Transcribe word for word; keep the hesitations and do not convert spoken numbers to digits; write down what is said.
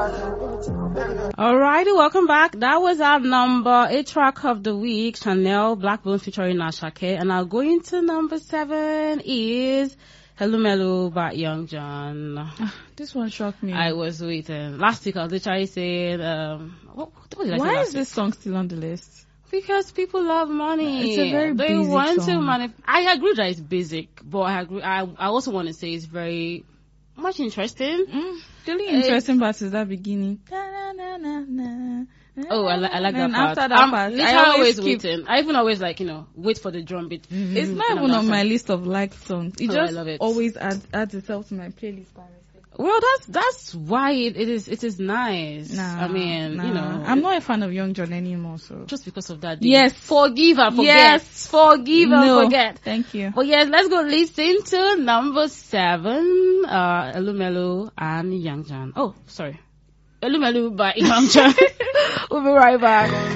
Alrighty, welcome back. That was our number eight track of the week, Chanel Blackbone featuring Ashake. And now going to number seven is Hello Mellow by Young John. This one shocked me. I was waiting. Last week I was literally saying, um, what, what did I say Why last is this week? song still on the list? Because people love money. It's a very they basic want song. to money. I agree that it's basic, but I agree. I, I also want to say it's very much interesting. Mm, the only interesting part is that beginning. Na, na, na, na, Oh, I, li- I like that and part. After that I'm part, literally I always skip. waiting. I even always like, you know, wait for the drum beat. It's not And even I'm on my dancing. list of liked songs. It Oh, I just love it. always adds, adds itself to my playlist by mistake. Well, that's that's why it, it is it is nice. Nah, I mean, nah. you know, I'm not a fan of Young John anymore, so. just because of that. Day. Yes. Forgive and forget. Yes. Forgive No, and forget. thank you. But yes, let's go listen to number seven, uh, Elumelu and Young John. Oh, sorry. Elumelu by Young John. We'll be right back.